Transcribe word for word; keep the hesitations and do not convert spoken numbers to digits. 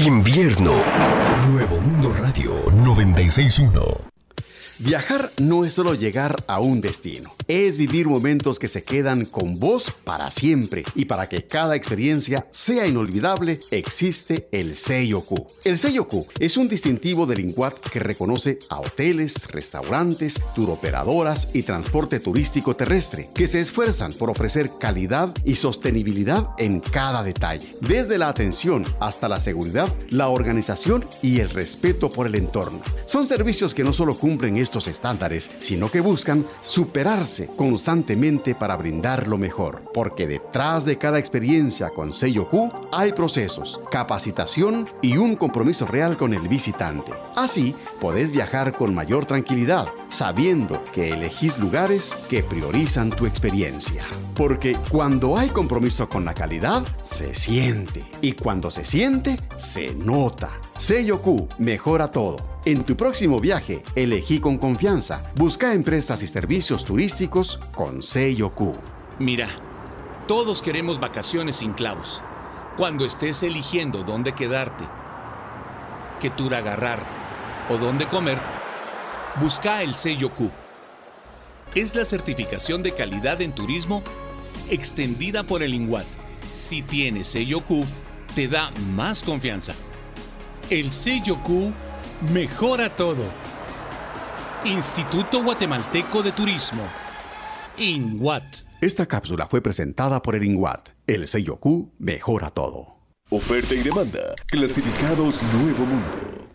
Invierno. Nuevo Mundo Radio noventa y seis punto uno. Viajar no es solo llegar a un destino, es vivir momentos que se quedan con vos para siempre. Y para que cada experiencia sea inolvidable, existe el sello Q. El sello Q es un distintivo del INGUAT que reconoce a hoteles, restaurantes, turoperadoras y transporte turístico terrestre que se esfuerzan por ofrecer calidad y sostenibilidad en cada detalle. Desde la atención hasta la seguridad, la organización y el respeto por el entorno. Son servicios que no solo cumplen estos estándares, sino que buscan superarse constantemente para brindar lo mejor. Porque detrás de cada experiencia con sello Q hay procesos, capacitación y un compromiso real con el visitante. Así, podés viajar con mayor tranquilidad, sabiendo que elegís lugares que priorizan tu experiencia. Porque cuando hay compromiso con la calidad, se siente. Y cuando se siente, se nota. Sello Q mejora todo. En tu próximo viaje, elegí con confianza. Busca empresas y servicios turísticos con sello Q. Mira, todos queremos vacaciones sin clavos. Cuando estés eligiendo dónde quedarte, qué tour agarrar o dónde comer, busca el sello Q. Es la certificación de calidad en turismo extendida por el INGUAT. Si tienes sello Q, te da más confianza. El sello Q mejora todo. Instituto Guatemalteco de Turismo. INGUAT. Esta cápsula fue presentada por el INGUAT. El sello Q mejora todo. Oferta y demanda. Clasificados Nuevo Mundo.